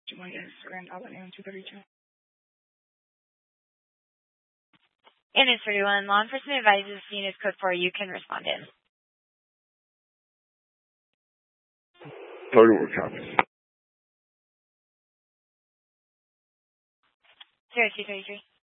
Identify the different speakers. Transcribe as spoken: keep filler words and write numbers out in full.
Speaker 1: One is Grand Island and two thirty-two.
Speaker 2: And it's thirty-one. Law enforcement advises units code four. You can respond in.
Speaker 3: thirty-one copies.
Speaker 2: zero two thirty-three.